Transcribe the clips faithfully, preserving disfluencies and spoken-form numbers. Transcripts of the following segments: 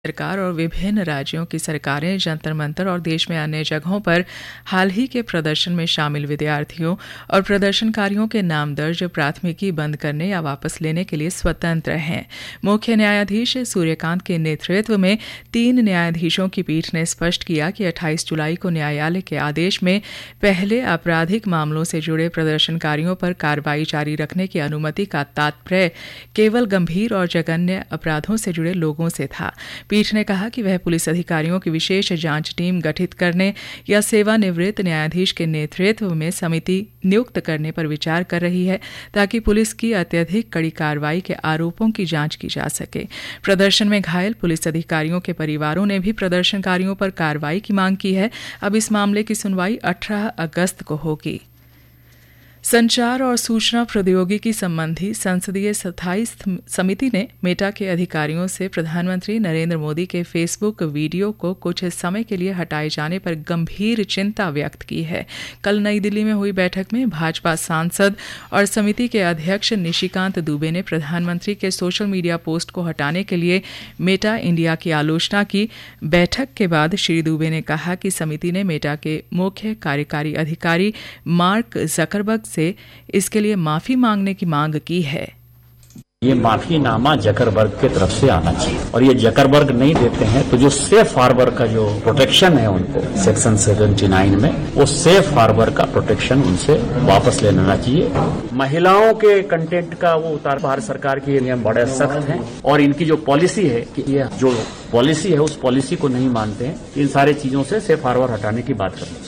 सरकार और विभिन्न राज्यों की सरकारें जंतर मंतर और देश में अन्य जगहों पर हाल ही के प्रदर्शन में शामिल विद्यार्थियों और प्रदर्शनकारियों के नाम दर्ज प्राथमिकी बंद करने या वापस लेने के लिए स्वतंत्र हैं। मुख्य न्यायाधीश सूर्यकांत के नेतृत्व में तीन न्यायाधीशों की पीठ ने स्पष्ट किया कि अट्ठाईस जुलाई को न्यायालय के आदेश में पहले आपराधिक मामलों से जुड़े प्रदर्शनकारियों पर कार्रवाई जारी रखने की अनुमति का तात्पर्य केवल गंभीर और जघन्य अपराधों से जुड़े लोगों से था। पीठ ने कहा कि वह पुलिस अधिकारियों की विशेष जांच टीम गठित करने या सेवानिवृत्त न्यायाधीश के नेतृत्व में समिति नियुक्त करने पर विचार कर रही है ताकि पुलिस की अत्यधिक कड़ी कार्रवाई के आरोपों की जांच की जा सके। प्रदर्शन में घायल पुलिस अधिकारियों के परिवारों ने भी प्रदर्शनकारियों पर कार्रवाई की मांग की है। अब इस मामले की सुनवाई अठारह अगस्त को होगी। संचार और सूचना प्रौद्योगिकी संबंधी संसदीय स्थायी समिति ने मेटा के अधिकारियों से प्रधानमंत्री नरेंद्र मोदी के फेसबुक वीडियो को कुछ समय के लिए हटाए जाने पर गंभीर चिंता व्यक्त की है। कल नई दिल्ली में हुई बैठक में भाजपा सांसद और समिति के अध्यक्ष निशिकांत दुबे ने प्रधानमंत्री के सोशल मीडिया पोस्ट को हटाने के लिए मेटा इंडिया की आलोचना की। बैठक के बाद श्री दुबे ने कहा कि समिति ने मेटा के मुख्य कार्यकारी अधिकारी मार्क जकरबर्ग से इसके लिए माफी मांगने की मांग की है। ये माफीनामा जकरबर्ग की तरफ से आना चाहिए और ये जकरबर्ग नहीं देते हैं तो जो सेफ हार्बर का जो प्रोटेक्शन है उनको सेक्शन उन्यासी में, वो सेफ हार्बर का प्रोटेक्शन उनसे वापस ले लेना चाहिए। महिलाओं के कंटेंट का वो उतार, भारत सरकार के नियम बड़े सख्त हैं और इनकी जो पॉलिसी है कि ये जो पॉलिसी है उस पॉलिसी को नहीं मानते हैं। इन सारी चीजों से सेफ हार्बर हटाने की बात करनी।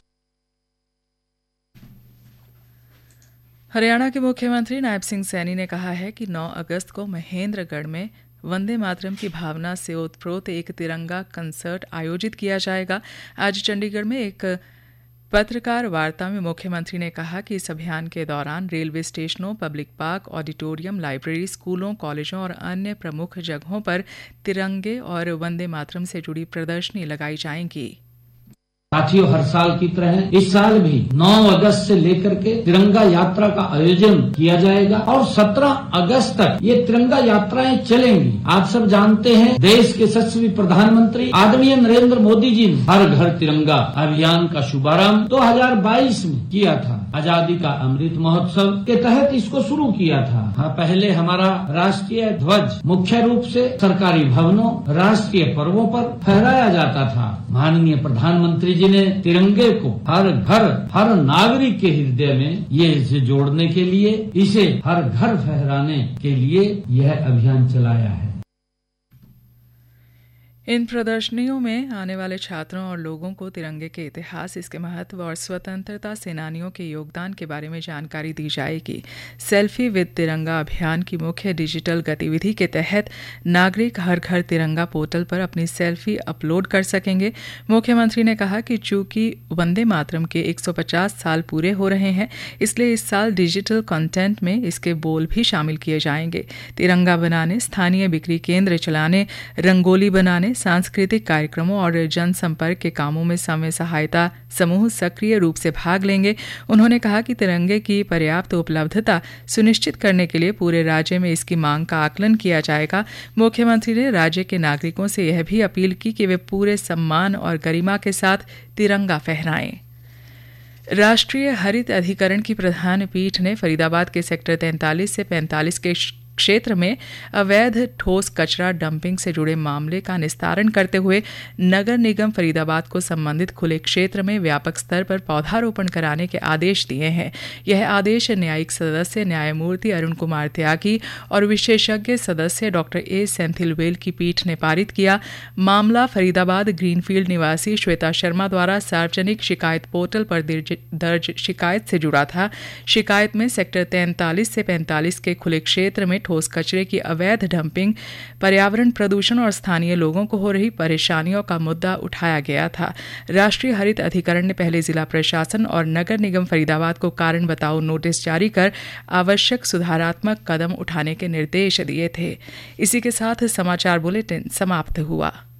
हरियाणा के मुख्यमंत्री नायब सिंह सैनी ने कहा है कि नौ अगस्त को महेंद्रगढ़ में वंदे मातरम की भावना से ओतप्रोत एक तिरंगा कंसर्ट आयोजित किया जाएगा। आज चंडीगढ़ में एक पत्रकार वार्ता में मुख्यमंत्री ने कहा कि इस अभियान के दौरान रेलवे स्टेशनों, पब्लिक पार्क, ऑडिटोरियम, लाइब्रेरी, स्कूलों, कॉलेजों और अन्य प्रमुख जगहों पर तिरंगे और वंदे मातरम से जुड़ी प्रदर्शनी लगाई जाएंगी। साथियों, हर साल की तरह इस साल भी नौ अगस्त से लेकर के तिरंगा यात्रा का आयोजन किया जाएगा और सत्रह अगस्त तक ये तिरंगा यात्राएं चलेंगी। आप सब जानते हैं देश के यशस्वी प्रधानमंत्री आदरणीय नरेंद्र मोदी जी ने हर घर तिरंगा अभियान का शुभारंभ दो हज़ार बाईस में किया था। आजादी का अमृत महोत्सव के तहत इसको शुरू किया था। हाँ, पहले हमारा राष्ट्रीय ध्वज मुख्य रूप से सरकारी भवनों, राष्ट्रीय पर्वों पर फहराया जाता था। माननीय प्रधानमंत्री जी ने तिरंगे को हर घर, हर नागरिक के हृदय में ये इसे जोड़ने के लिए, इसे हर घर फहराने के लिए यह अभियान चलाया है। इन प्रदर्शनियों में आने वाले छात्रों और लोगों को तिरंगे के इतिहास, इसके महत्व और स्वतंत्रता सेनानियों के योगदान के बारे में जानकारी दी जाएगी। सेल्फी विद तिरंगा अभियान की मुख्य डिजिटल गतिविधि के तहत नागरिक हर घर तिरंगा पोर्टल पर अपनी सेल्फी अपलोड कर सकेंगे। मुख्यमंत्री ने कहा कि चूंकि वंदे मातरम के एक सौ पचास साल पूरे हो रहे हैं, इसलिए इस साल डिजिटल कंटेंट में इसके बोल भी शामिल किए जाएंगे। तिरंगा बनाने, स्थानीय बिक्री केंद्र चलाने, रंगोली बनाने, सांस्कृतिक कार्यक्रमों और जनसंपर्क के कामों में समय सहायता समूह सक्रिय रूप से भाग लेंगे। उन्होंने कहा कि तिरंगे की पर्याप्त उपलब्धता सुनिश्चित करने के लिए पूरे राज्य में इसकी मांग का आकलन किया जाएगा। मुख्यमंत्री ने राज्य के नागरिकों से यह भी अपील की कि वे पूरे सम्मान और गरिमा के साथ तिरंगा फहराएं। राष्ट्रीय हरित अधिकरण की प्रधान पीठ ने फरीदाबाद के सेक्टर तैंतालीस से पैंतालीस के क्षेत्र में अवैध ठोस कचरा डंपिंग से जुड़े मामले का निस्तारण करते हुए नगर निगम फरीदाबाद को संबंधित खुले क्षेत्र में व्यापक स्तर पर पौधारोपण कराने के आदेश दिए हैं। यह आदेश न्यायिक सदस्य न्यायमूर्ति अरुण कुमार त्यागी और विशेषज्ञ सदस्य डॉक्टर ए सेंथिलवेल की पीठ ने पारित किया। मामला फरीदाबाद ग्रीनफील्ड निवासी श्वेता शर्मा द्वारा सार्वजनिक शिकायत पोर्टल पर दर्ज शिकायत से जुड़ा था। शिकायत में सेक्टर तैंतालीस से पैंतालीस के खुले क्षेत्र में ठोस कचरे की अवैध डंपिंग, पर्यावरण प्रदूषण और स्थानीय लोगों को हो रही परेशानियों का मुद्दा उठाया गया था। राष्ट्रीय हरित अधिकरण ने पहले जिला प्रशासन और नगर निगम फरीदाबाद को कारण बताओ नोटिस जारी कर आवश्यक सुधारात्मक कदम उठाने के निर्देश दिए थे। इसी के साथ समाचार बुलेटिन समाप्त हुआ।